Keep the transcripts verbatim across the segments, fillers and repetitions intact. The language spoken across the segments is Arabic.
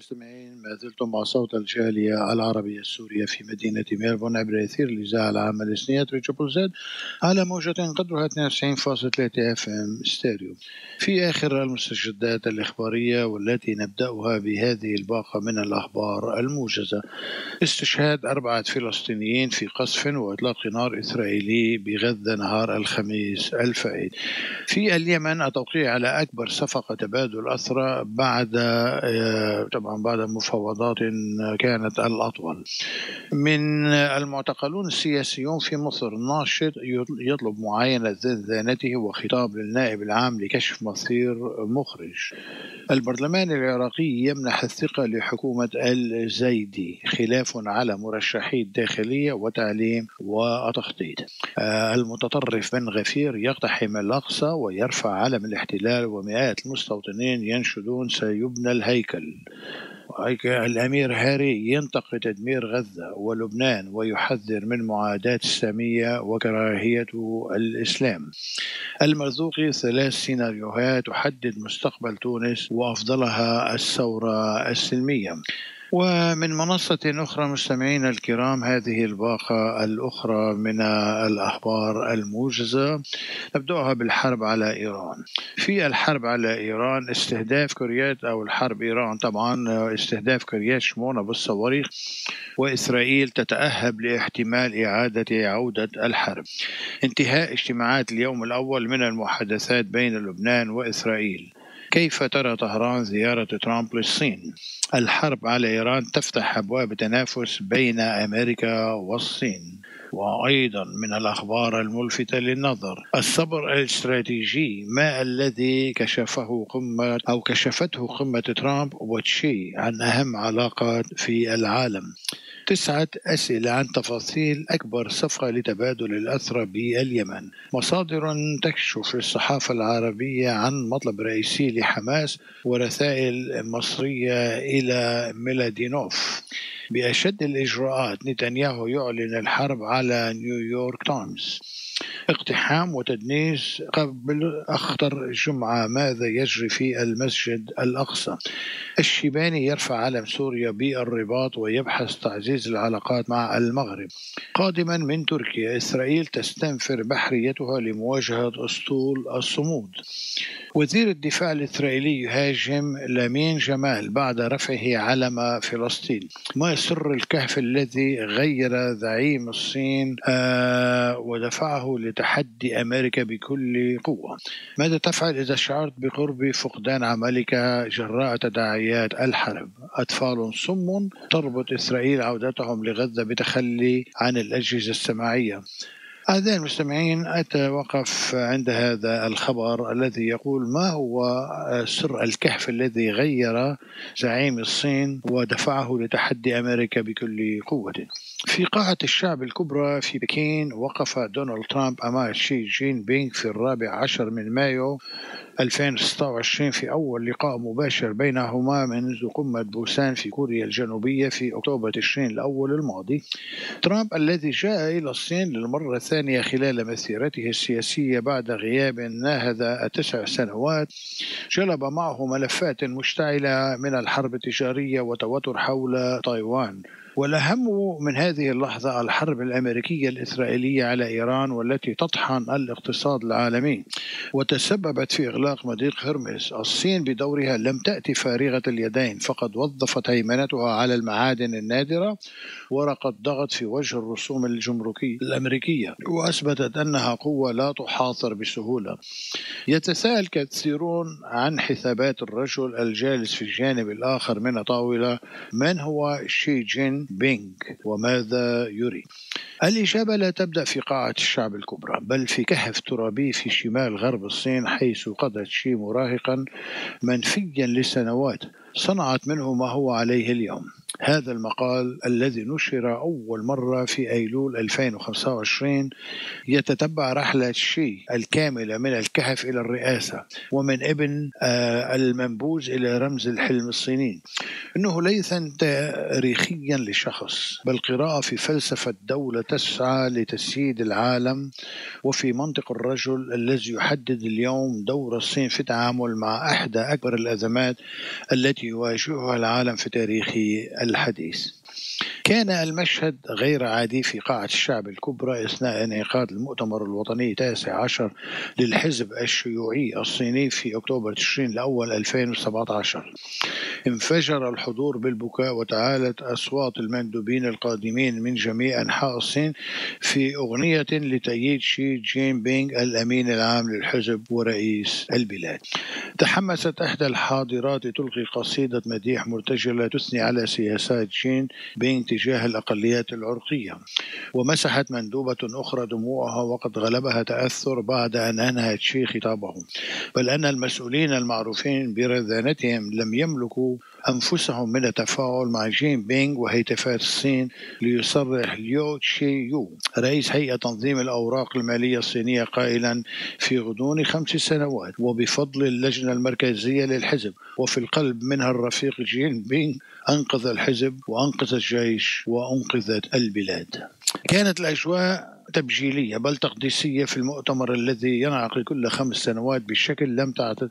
المستمعين، ما زلتم مع صوت الجالية العربية السورية في مدينة ميلبورن عبر أثير الإذاعة العامة الإسنية تريبل زد على موجة قدرها اثنين وتسعين فاصلة ثلاثة اف ام ستيريو. في آخر المستجدات الإخبارية والتي نبدأها بهذه الباقة من الأخبار الموجزة. استشهاد أربعة فلسطينيين في قصف وإطلاق نار إسرائيلي بغزة نهار الخميس الفائت. في اليمن التوقيع على أكبر صفقة تبادل أسرى بعد طبعا بعد مفاوضات كانت الأطول. من المعتقلون السياسيون في مصر ناشط يطلب معاينة زنزانته وخطاب للنائب العام لكشف مصير مخرج. البرلمان العراقي يمنح الثقة لحكومة الزيدي، خلاف على مرشحي الداخلية وتعليم وتخطيط. المتطرف بن غفير يقتحم الأقصى ويرفع علم الاحتلال ومئات المستوطنين ينشدون سيبنى الهيكل. الأمير هاري ينتقد تدمير غزة ولبنان ويحذر من معاداة السامية وكراهية الإسلام. المرزوقي ثلاث سيناريوهات تحدد مستقبل تونس وأفضلها الثورة السلمية. ومن منصة أخرى مستمعينا الكرام، هذه الباقة الأخرى من الأخبار الموجزة نبدأها بالحرب على إيران. في الحرب على إيران استهداف كوريات أو الحرب إيران طبعا استهداف كوريات شمونة بالصواريخ، وإسرائيل تتأهب لاحتمال إعادة عودة الحرب. انتهاء اجتماعات اليوم الأول من المحادثات بين لبنان وإسرائيل. كيف ترى طهران زيارة ترامب للصين؟ الحرب على إيران تفتح أبواب تنافس بين أمريكا والصين. وأيضا من الأخبار الملفتة للنظر الصبر الاستراتيجي، ما الذي كشفه قمة أو كشفته قمة ترامب وتشي عن أهم علاقات في العالم. تسعة أسئلة عن تفاصيل أكبر صفقة لتبادل الأسرى باليمن. مصادر تكشف في الصحافة العربية عن مطلب رئيسي لحماس ورسائل مصرية إلى ميلادينوف بأشد الإجراءات. نتنياهو يعلن الحرب على نيويورك تايمز. اقتحام وتدنيس قبل أخطر الجمعة، ماذا يجري في المسجد الأقصى؟ الشيباني يرفع علم سوريا بالرباط ويبحث تعزيز العلاقات مع المغرب. قادما من تركيا، إسرائيل تستنفر بحريتها لمواجهة أسطول الصمود. وزير الدفاع الإسرائيلي يهاجم لامين جمال بعد رفعه علم فلسطين. ما سر الكهف الذي غير زعيم الصين آه ودفعه لتحدي أمريكا بكل قوة؟ ماذا تفعل إذا شعرت بقرب فقدان عملك جراء تداعيات الحرب؟ أطفال صم تربط إسرائيل عودتهم لغزة بتخلي عن الأجهزة السمعية. أعزائي المستمعين، أتوقف عند هذا الخبر الذي يقول ما هو سر الكهف الذي غير زعيم الصين ودفعه لتحدي أمريكا بكل قوة. في قاعة الشعب الكبرى في بكين وقف دونالد ترامب أمام شي جين بينغ في الرابع عشر من مايو ألفين وستة وعشرين في أول لقاء مباشر بينهما منذ قمة بوسان في كوريا الجنوبية في أكتوبر تشرين الأول الماضي. ترامب الذي جاء إلى الصين للمرة الثانية خلال مسيرته السياسية بعد غياب ناهز تسع سنوات جلب معه ملفات مشتعلة من الحرب التجارية وتوتر حول تايوان. والأهم من هذه اللحظة الحرب الأمريكية الإسرائيلية على إيران والتي تطحن الاقتصاد العالمي وتسببت في إغلاق مضيق هرمز. الصين بدورها لم تأتي فارغة اليدين، فقد وظفت هيمنتها على المعادن النادرة ورقت ضغط في وجه الرسوم الجمركية الأمريكية وأثبتت أنها قوة لا تحاصر بسهولة. يتساءل كثيرون عن حسابات الرجل الجالس في الجانب الآخر من الطاولة، من هو شي جين بينغ وماذا يريد؟ الإجابة لا تبدأ في قاعة الشعب الكبرى، بل في كهف ترابي في شمال غرب الصين، حيث قضت شي مراهقا منفيا لسنوات صنعت منه ما هو عليه اليوم. هذا المقال الذي نشر أول مرة في أيلول ألفين وخمسة وعشرين يتتبع رحلة شي الكاملة من الكهف إلى الرئاسة، ومن ابن المنبوذ إلى رمز الحلم الصيني. إنه ليس تاريخيا لشخص، بل قراءة في فلسفة دولة تسعى لتسييد العالم، وفي منطق الرجل الذي يحدد اليوم دور الصين في التعامل مع إحدى أكبر الأزمات التي يواجهها العالم في تاريخه الحديث. كان المشهد غير عادي في قاعة الشعب الكبرى أثناء انعقاد المؤتمر الوطني التاسع عشر للحزب الشيوعي الصيني في أكتوبر تشرين الأول ألفين وسبعة عشر. انفجر الحضور بالبكاء، وتعالت أصوات المندوبين القادمين من جميع أنحاء الصين في أغنية لتأييد شي جين بينغ الأمين العام للحزب ورئيس البلاد. تحمست إحدى الحاضرات تلقي قصيدة مديح مرتجلة تثني على سياسات جين بينغ تجاه الأقليات العرقية، ومسحت مندوبة أخرى دموعها وقد غلبها تأثر بعد أن أنهت شي خطابه، بل أن المسؤولين المعروفين برذانتهم لم يملكوا أنفسهم من التفاعل مع جين بينغ وهتافات الصين، ليصرح ليو تشي يو رئيس هيئة تنظيم الأوراق المالية الصينية قائلا: في غضون خمس سنوات وبفضل اللجنة المركزية للحزب وفي القلب منها الرفيق جين بينغ أنقذ الحزب وأنقذ الجيش وأنقذت البلاد. كانت الأجواء تبجيلية بل تقديسية في المؤتمر الذي ينعقد كل خمس سنوات بشكل لم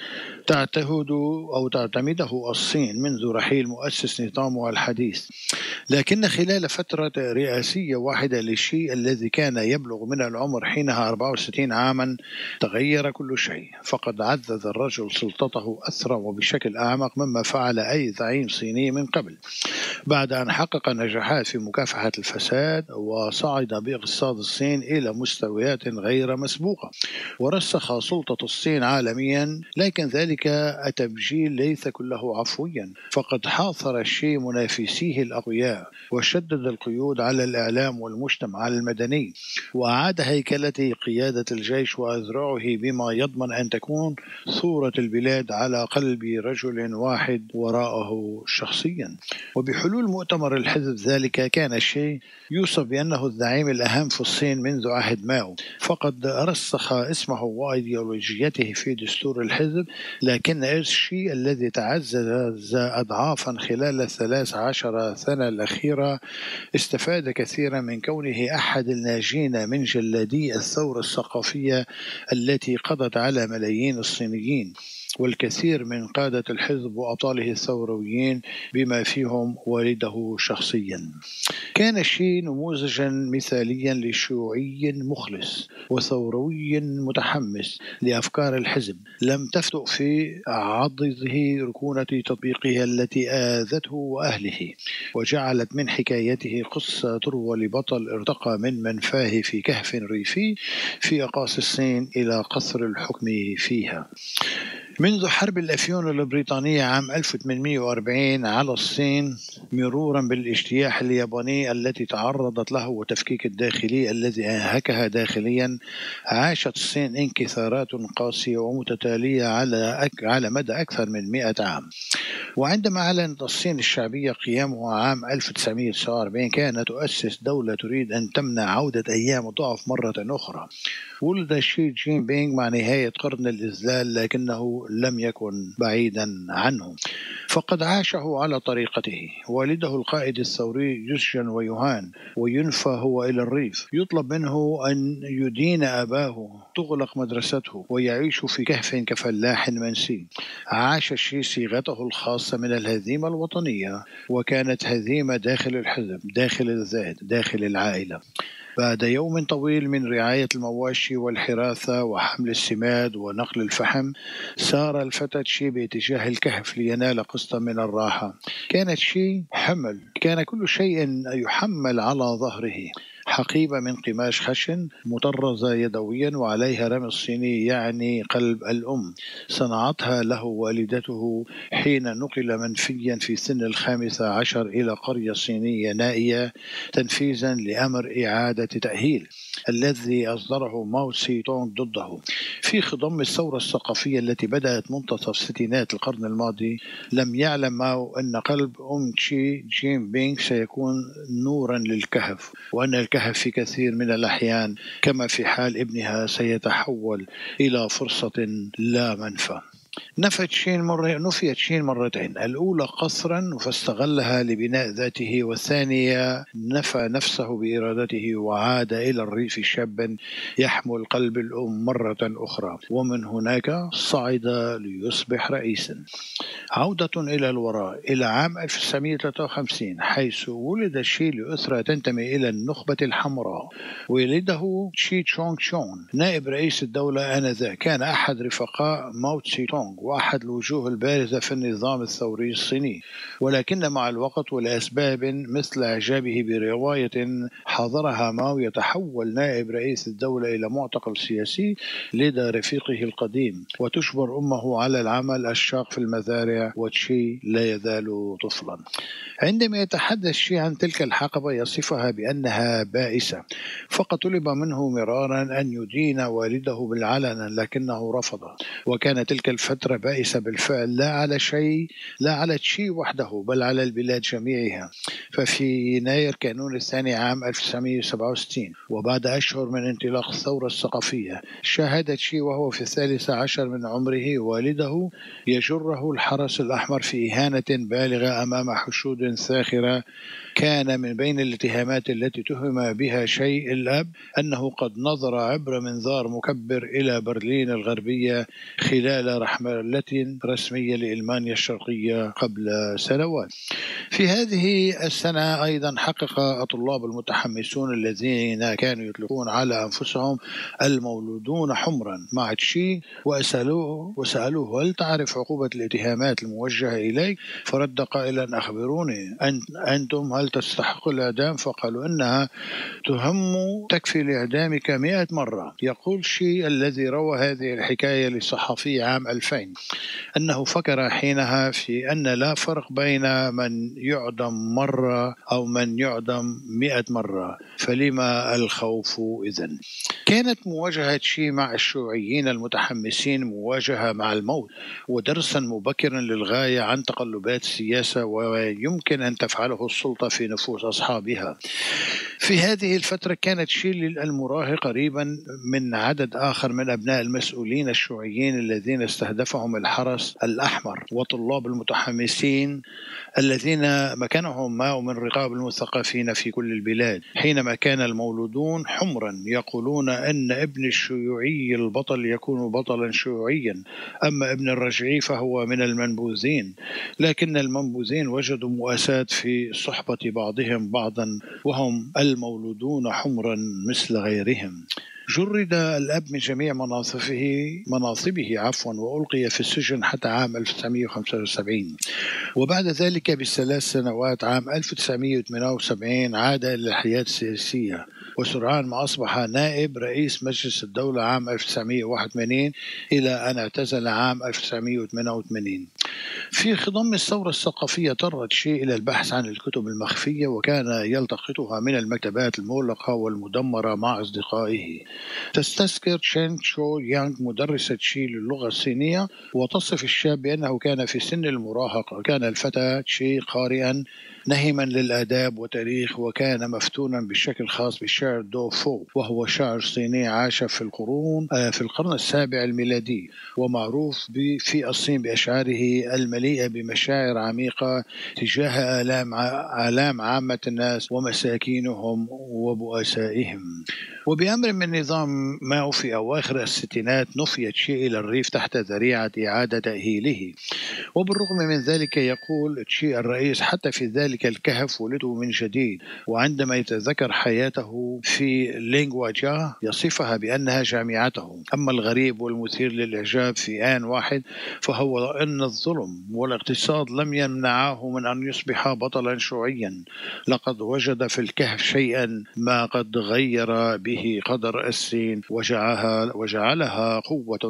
تعتهد أو تعتمده الصين منذ رحيل مؤسس نظامها الحديث. لكن خلال فترة رئاسية واحدة لشي الذي كان يبلغ من العمر حينها أربعة وستين عاما تغير كل شيء، فقد عزز الرجل سلطته أسرع وبشكل أعمق مما فعل أي زعيم صيني من قبل، بعد أن حقق نجاحات في مكافحة الفساد وصعد باقتصاد الصين إلى مستويات غير مسبوقة ورسخ سلطة الصين عالميا. لكن ذلك التبجيل ليس كله عفويا، فقد حاصر شي منافسيه الأقوياء وشدد القيود على الإعلام والمجتمع المدني، وأعاد هيكلة قيادة الجيش وأذرعه بما يضمن أن تكون صورة البلاد على قلب رجل واحد وراءه شخصيا. وبحلول مؤتمر الحزب ذلك كان الشيء يوصف بأنه الزعيم الأهم في الصين منذ عهد ماو، فقد رسخ اسمه وإيديولوجيته في دستور الحزب. لكن الشيء الذي تعزز أضعافا خلال الثلاث عشر سنة الأخيرة استفاد كثيرا من كونه أحد الناجين من جلادي الثورة الثقافية التي قضت على ملايين الصينيين، والكثير من قادة الحزب وأبطاله الثورويين بما فيهم والده شخصيا. كان شي نموذجا مثاليا لشيوعي مخلص وثوروي متحمس لأفكار الحزب، لم تفتؤ في عضده ركونة تطبيقها التي آذته وأهله، وجعلت من حكايته قصة تروى لبطل ارتقى من منفاه في كهف ريفي في أقاصي الصين إلى قصر الحكم فيها. منذ حرب الأفيون البريطانية عام ألف وثمانمئة وأربعين على الصين، مرورا بالاجتياح الياباني التي تعرضت له وتفكيك الداخلي الذي أنهكها داخليا، عاشت الصين انكسارات قاسية ومتتالية على أك... على مدى أكثر من مئة عام. وعندما أعلنت الصين الشعبية قيامها عام ألف وتسعمئة وتسعة وأربعين كانت تؤسس دولة تريد أن تمنع عودة أيام الضعف مرة أخرى. ولد شي جين بينغ مع نهاية قرن الإذلال، لكنه لم يكن بعيدا عنه، فقد عاشه على طريقته. والده القائد الثوري يسجن ويهان وينفى هو إلى الريف، يطلب منه أن يدين أباه، تغلق مدرسته ويعيش في كهف كفلاح منسي. عاش شي صيغته الخاصة من الهزيمة الوطنية، وكانت هزيمة داخل الحزب، داخل الذات، داخل العائلة. بعد يوم طويل من رعاية المواشي والحراثة وحمل السماد ونقل الفحم، سار الفتى شي باتجاه الكهف لينال قسطا من الراحة. كانت شي حمل، كان كل شيء يحمل على ظهره، حقيبة من قماش خشن مطرزة يدويا وعليها رمز صيني يعني قلب الأم، صنعتها له والدته حين نقل منفيا في سن الخامسة عشر إلى قرية صينية نائية تنفيذا لأمر إعادة تأهيل الذي أصدره ماو سي تونغ ضده. في خضم الثورة الثقافية التي بدأت منتصف ستينات القرن الماضي، لم يعلم ماو أن قلب أم شي جين بينغ سيكون نورا للكهف، وأن الكهف في كثير من الأحيان كما في حال ابنها سيتحول إلى فرصة لا منفى. نفت شين مرة نفيت شين مرتين، الأولى قصرا فاستغلها لبناء ذاته، والثانية نفى نفسه بإرادته وعاد إلى الريف شابا يحمل قلب الأم مرة أخرى، ومن هناك صعد ليصبح رئيسا. عودة إلى الوراء إلى عام ألف وتسعمائة وثلاثة وخمسين حيث ولد شي لأسرة تنتمي إلى النخبة الحمراء. ولده شي تشونغ شون نائب رئيس الدولة آنذاك، كان أحد رفقاء ماو تسي تونغ وأحد الوجوه البارزة في النظام الثوري الصيني، ولكن مع الوقت ولأسباب مثل إعجابه برواية حضرها ماو يتحول نائب رئيس الدولة إلى معتقل سياسي لدى رفيقه القديم، وتجبر أمه على العمل الشاق في المزارع، وتشي لا يزال طفلا. عندما يتحدث شي عن تلك الحقبة يصفها بأنها بائسة، فقد طلب منه مرارا أن يدين والده بالعلن لكنه رفض، وكان تلك الفترة بائسة بالفعل، لا على شيء لا على شي وحده بل على البلاد جميعها. ففي يناير كانون الثاني عام ألف وتسعمائة وسبعة وستين وبعد أشهر من انطلاق الثورة الثقافية، شاهد شي وهو في الثالث عشر من عمره والده يجره الحرس الأحمر في إهانة بالغة أمام حشود ساخرة. كان من بين الاتهامات التي تهم بها شيء الأب أنه قد نظر عبر منظار مكبر إلى برلين الغربية خلال رحلة رسمية لألمانيا الشرقية قبل سنوات. في هذه السنة أيضا حقق الطلاب المتحمسون الذين كانوا يطلقون على أنفسهم المولودون حمرا مع تشي وسألوه وسألوه هل تعرف عقوبة الاتهامات الموجهة إليك؟ فرد قائلا أخبروني أنتم هل تستحق الإعدام؟ فقالوا إنها تهم تكفي لإعدامك مئة مرة. يقول شي الذي روى هذه الحكاية لصحفي عام ألفين أنه فكر حينها في أن لا فرق بين من يعدم مرة أو من يعدم مئة مرة، فلما الخوف إذن؟ كانت مواجهة شي مع الشيوعيين المتحمسين مواجهة مع الموت، ودرسا مبكرا للغاية عن تقلبات السياسة ويمكن أن تفعله السلطة في نفوس أصحابها. في هذه الفترة كانت شي المراهق قريبا من عدد آخر من أبناء المسؤولين الشيوعيين الذين استهدفهم الحرس الأحمر وطلاب المتحمسين الذين مكانهم ما من رقاب المثقفين في كل البلاد. حينما كان المولودون حمرا يقولون أن ابن الشيوعي البطل يكون بطلا شيوعيا، أما ابن الرجعي فهو من المنبوذين، لكن المنبوذين وجدوا مؤاساة في صحبة بعضهم بعضا وهم المولودون حمرا مثل غيرهم. جرد الأب من جميع مناصبه مناصبه عفوا وألقي في السجن حتى عام ألف وتسعمائة وخمسة وسبعين، وبعد ذلك بثلاث سنوات عام ألف وتسعمائة وثمانية وسبعين عاد إلى الحياة السياسية، وسرعان ما أصبح نائب رئيس مجلس الدولة عام ألف وتسعمائة وواحد وثمانين إلى أن اعتزل عام ألف وتسعمائة وثمانية وثمانين. في خضم الثورة الثقافية اضطرت شي إلى البحث عن الكتب المخفية، وكان يلتقطها من المكتبات المغلقة والمدمرة مع أصدقائه. تستذكر تشين تشو يانغ مدرسة شي للغة الصينية وتصف الشاب بأنه كان في سن المراهقة. كان الفتى شي قارئا نهما للآداب وتاريخ، وكان مفتونا بشكل خاص بالشعر دو فو، وهو شاعر صيني عاش في القرون في القرن السابع الميلادي، ومعروف في الصين بأشعاره المليئة بمشاعر عميقة تجاه آلام آلام عامة الناس ومساكينهم وبؤسائهم. وبأمر من نظام ماو في أواخر الستينات نفي تشي إلى الريف تحت ذريعة إعادة تأهيله. وبالرغم من ذلك يقول تشي الرئيس حتى في ذلك الكهف ولده من جديد، وعندما يتذكر حياته في لينغواجا يصفها بأنها جامعته. أما الغريب والمثير للإعجاب في آن واحد فهو أن الظلم والاقتصاد لم يمنعه من أن يصبح بطلا شيوعيا. لقد وجد في الكهف شيئا ما قد غير به قدر الصين وجعلها, وجعلها قوة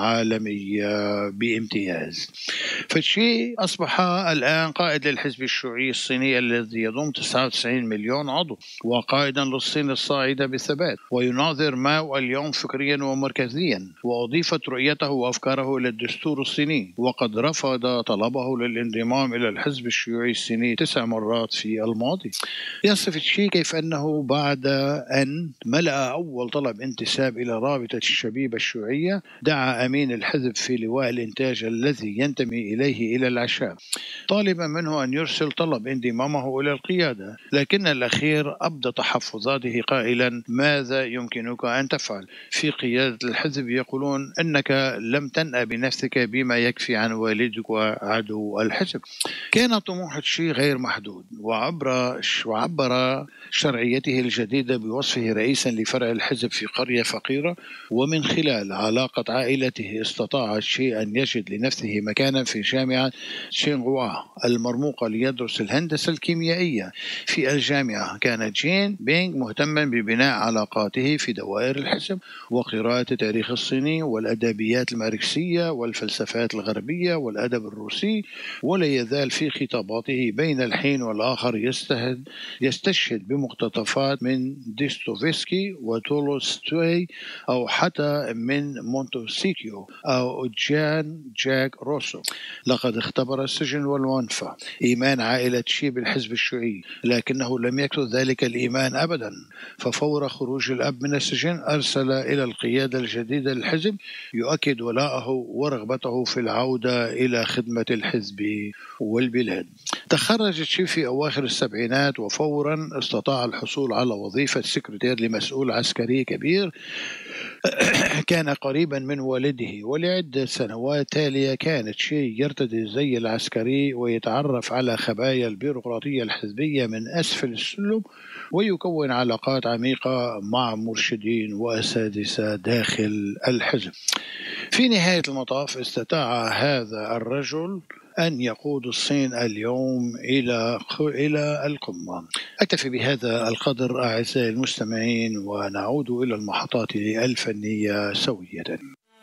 عالمية بامتياز. فالشيء أصبح الآن قائد للحزب الشيوعي الصيني الذي يضم تسعة وتسعين مليون عضو، وقائدا للصين الصاعدة بثبات، ويناظر ماو اليوم فكريا ومركزيا. وأضيفت رؤيته وأفكاره إلى الدستور الصيني، وقد رفض طلبه للانضمام إلى الحزب الشيوعي الصيني تسع مرات في الماضي. يصف الشيء كيف أنه بعد أن ملأ أول طلب انتساب إلى رابطة الشبيبة الشيوعية دعا أمين الحزب في لواء الإنتاج الذي ينتمي إليه إلى العشاء، طالبا منه أن يرسل طلب انضمامه إلى القيادة، لكن الأخير أبدى تحفظاته قائلا: ماذا يمكنك أن تفعل؟ في قيادة الحزب يقولون أنك لم تنأ بنفسك بما يكفي عن والدك وعدو الحزب. كان طموح تشي غير محدود، وعبر وعبر شرعيته الجديدة بوصفه رئيسا لفرع الحزب في قرية فقيرة، ومن خلال علاقة عائلته استطاع تشي أن يجد لنفسه مكانا في جامعة تشينغوا المرموقة ليدرس الهندسة الكيميائية في الجامعة. كان جين بينغ مهتما ببناء علاقاته في دوائر الحزب وقراءة التاريخ الصيني والأدبيات الماركسية والفلسفات الغربية والأدب الروسي، ولا يزال في خطاباته بين الحين والآخر يستهد يستشهد بمقتطفات من ديستوفسكي وتولستوي أو حتى من مونتسكيو أو جان جاك روسو. لقد اختبر السجن والعنف إيمان عائلة شي بالحزب الشيوعي، لكنه لم يكن ذلك الإيمان أبدا. ففور خروج الأب من السجن أرسل إلى القيادة الجديدة للحزب يؤكد ولاءه ورغبته في العودة إلى خدمة الحزب والبلاد. تخرج تشي في أواخر السبعينات، وفورا استطاع الحصول على وظيفة سكرتير لمسؤول عسكري كبير كان قريبا من والده. ولعدة سنوات تالية كانت شيء يرتدي زي العسكري ويتعرف على خبايا البيروقراطية الحزبية من أسفل السلم، ويكون علاقات عميقة مع مرشدين وأساتذة داخل الحزب. في نهاية المطاف استطاع هذا الرجل أن يقود الصين اليوم إلى إلى القمة. أكتفي بهذا القدر أعزائي المستمعين، ونعود إلى المحطات الفنية سوية.